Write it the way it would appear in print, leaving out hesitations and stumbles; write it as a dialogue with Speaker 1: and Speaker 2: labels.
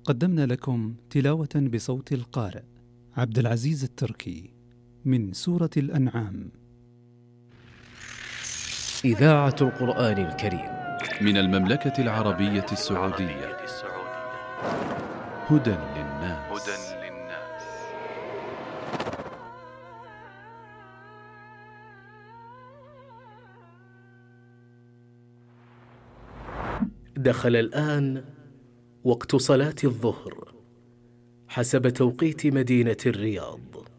Speaker 1: قدمنا لكم تلاوة بصوت القارئ عبد العزيز التركي من سورة الأنعام.
Speaker 2: إذاعة القرآن الكريم
Speaker 3: من المملكة العربية السعودية. هدى للناس.
Speaker 2: دخل الآن وقت صلاة الظهر حسب توقيت مدينة الرياض.